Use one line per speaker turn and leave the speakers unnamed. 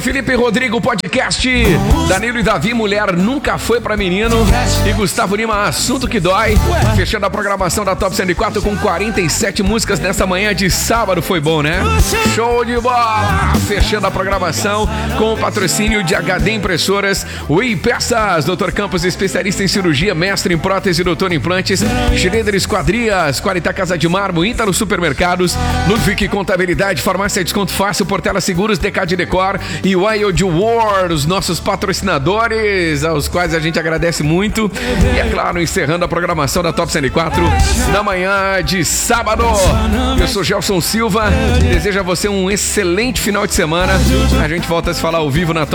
Felipe Rodrigo Podcast, Danilo e Davi, Mulher Nunca Foi Pra Menino, e Gustavo Lima, Assunto Que Dói. Fechando a programação da Top 104 com 47 músicas nessa manhã de sábado. Foi bom, né? Show de bola! Fechando a programação com o patrocínio de HD Impressoras, Ui Peças, Dr. Campos, especialista em cirurgia, mestre em prótese, doutor em implantes, Schneider Esquadrias, Qualitá Casa de Marmo, Ítalo Supermercados, Ludwig Contabilidade, Farmácia Desconto Fácil, Portela Seguros, DK Decor e Wild War, os nossos patrocinadores, aos quais a gente agradece muito. E é claro, encerrando a programação da Top 104 na manhã de sábado. Eu sou Gelson Silva, desejo a você um excelente final de semana. A gente volta a se falar ao vivo na Top